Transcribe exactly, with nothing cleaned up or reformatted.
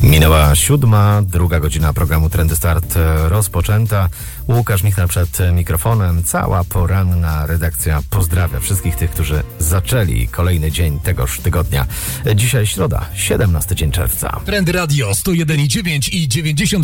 Minęła siódma, druga godzina programu Trendy Start rozpoczęta. Łukasz Michał przed mikrofonem. Cała poranna redakcja pozdrawia wszystkich tych, którzy zaczęli kolejny dzień tegoż tygodnia. Dzisiaj środa, siedemnasty dzień czerwca. Trendy Radio sto jeden i dziewięć i dziewięćdziesiąt